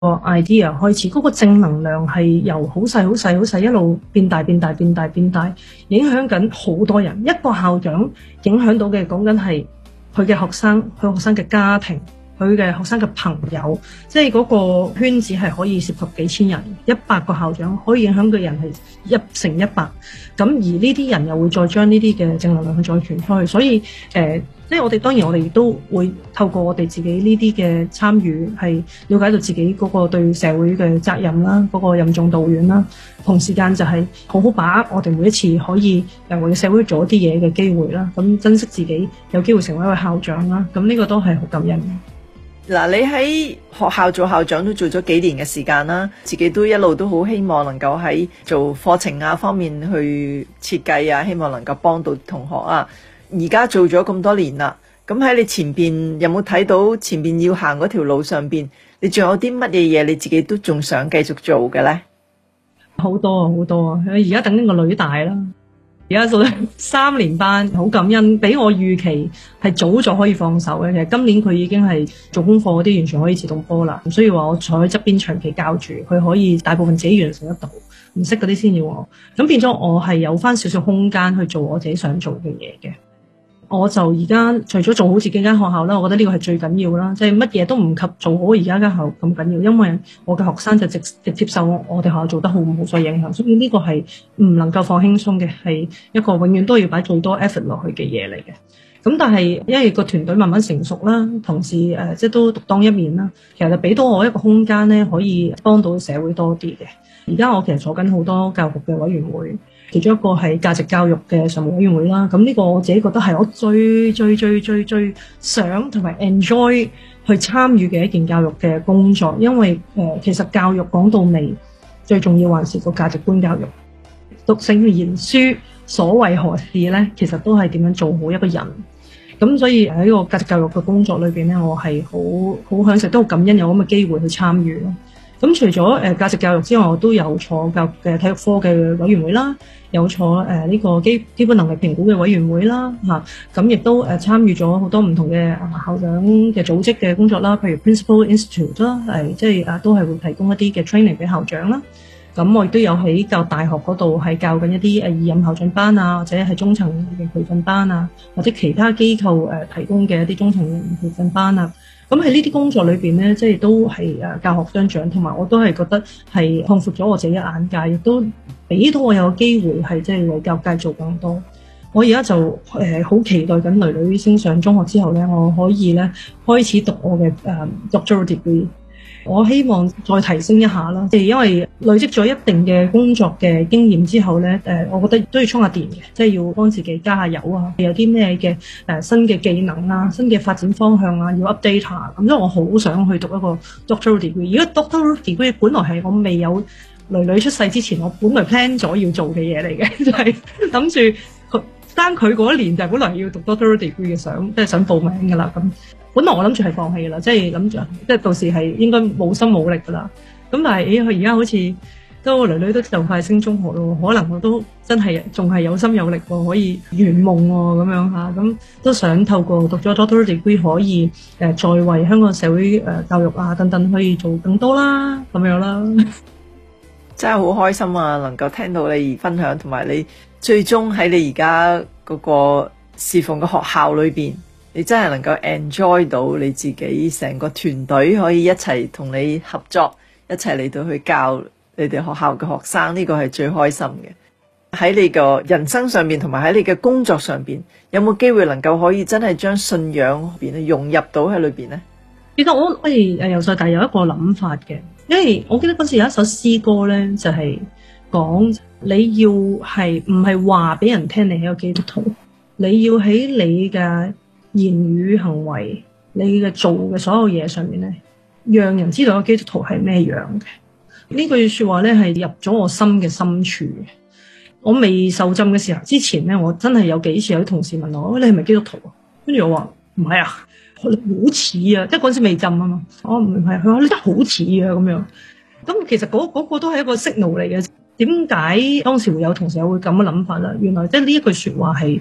idea 開始，嗰個正能量係由好細好細好細一路變大變大變大變大，影響緊好多人。一個校長影響到嘅講緊係佢嘅學生，佢學生嘅家庭，佢嘅學生嘅朋友，即係嗰個圈子係可以涉及幾千人，100個校長可以影響嘅人係1乘100，咁而呢啲人又會再將呢啲嘅正能量去再傳出去，所以即係我哋當然我哋亦都會透過我哋自己呢啲嘅參與，係了解到自己嗰個對社會嘅責任啦，嗰個任重道遠啦，同時間就係好好把握我哋每一次可以為社會做一啲嘢嘅機會啦，咁珍惜自己有機會成為一個校長啦，咁呢個都係好感恩嘅。 嗱，你喺學校做校長都做咗幾年嘅時間啦，自己都一路都好希望能夠喺做課程啊方面去設計啊，希望能夠幫到同學啊。而家做咗咁多年啦，咁喺你前邊有冇睇到前邊要行嗰條路上邊，你仲有啲乜嘢嘢你自己都仲想繼續做嘅呢？ 好多啊，好多啊！而家等緊個女大啦，而家做3年班，好感恩，比我預期係早咗可以放手嘅。其實今年佢已經係做功課嗰啲完全可以自動波啦，唔需要話我坐喺側邊長期教住，佢可以大部分自己完成得到。唔識嗰啲先要我，咁變咗我係有翻少少空間去做我自己想做嘅嘢嘅。我就而家除咗做好自己間學校啦，我覺得呢個係最緊要啦，即係乜嘢都唔及做好而家間學校咁緊要，因為我嘅學生就直接受我哋學校做得好唔好所影響，所以呢個係唔能夠放輕鬆嘅，係一個永遠都要擺最多 effort 落去嘅嘢嚟嘅。咁但係因為個團隊慢慢成熟啦，同時即係都獨當一面啦，其實就俾到我一個空間咧，可以幫到社會多啲嘅。而家我其實坐緊好多教育嘅委員會。其中一個係價值教育嘅常務委員會啦，咁呢個我自己覺得係我最想同埋 enjoy 去參與嘅一件教育嘅工作，因為其實教育講到尾最重要還是個價值觀教育。讀聖賢書所為何事呢？其實都係點樣做好一個人。咁所以喺呢個價值教育嘅工作裏邊呢，我係好享受，都好感恩有咁嘅機會去參與咯。咁除咗價值教育之外，我都有坐教育嘅體育科嘅委員會啦，有坐呢個基本能力評估嘅委員會啦，咁亦都參與咗好多唔同嘅校長嘅組織嘅工作啦，譬如 Principal Institute 啦，即係都係會提供一啲嘅 training 俾校長啦。咁我亦都有喺教育大學嗰度係教緊一啲二任校長班啊，或者係中層嘅培訓班啊，或者其他機構提供嘅一啲中層培訓班啊。咁喺呢啲工作裏邊咧，即係都係教學相長，同埋我都係覺得係擴闊咗我自己嘅眼界，亦都俾到我有個機會係即係為教育界做更多。我而家就好期待緊囡囡升上中學之後咧，我可以咧開始讀我嘅doctoral degree。我希望再提升一下啦，即係因為累積咗一定嘅工作嘅經驗之後咧，我覺得都要充下電嘅，即係要幫自己加下油啊，有啲咩嘅新嘅技能啊、新嘅發展方向啊，要 update 下。咁所以我好想去讀一個 doctoral degree。如果 doctoral degree 本來係我未有囡囡出世之前，我本來 plan 咗要做嘅嘢嚟嘅，就係諗住生佢嗰一年就本來要讀 doctoral degree 嘅，即係想報名噶啦咁。本來我諗住係放棄噶啦，即係諗住即係到時係應該冇心冇力噶啦。咁但係佢而家好似都囡囡都就快升中學咯，可能我都真係仲係有心有力喎，可以圓夢喎咁樣嚇。咁都想透過讀咗 doctoral degree 可以再為香港社會教育啊等等可以做更多啦咁樣啦。 真係好開心啊！能夠聽到你分享，同埋你最終喺你而家嗰個侍奉嘅學校裏邊，你真係能夠 enjoy 到你自己成個團隊可以一齊同你合作，一齊嚟到去教你哋學校嘅學生，呢個係最開心嘅。喺你個人生上面，同埋喺你嘅工作上邊，有冇機會能夠可以真係將信仰融入到喺裏邊呢？ 其實我由細大有一個諗法嘅，因為我記得嗰時有一首詩歌咧，就係講你要係唔係話俾人聽你係一個基督徒，你要喺你嘅言語行為、你嘅做嘅所有嘢上面咧，讓人知道個基督徒係咩樣嘅。呢句說話咧係入咗我心嘅深處嘅。我未受浸嘅時候之前咧，我真係有幾次有啲同事問我：你係咪基督徒啊？跟住我話唔係啊，好似啊，即係嗰時未浸啊嘛。我唔係，佢話你真係好似啊咁樣。咁其實嗰個都係一個 signal 嚟嘅。點解當時會有同事有會咁嘅諗法啦？原來即係呢一句說話係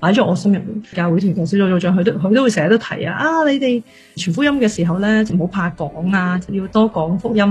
擺咗我心入面。教會團契小組組長佢都會成日都提啊，你哋傳福音嘅時候咧，就唔好怕講啊，要多講福音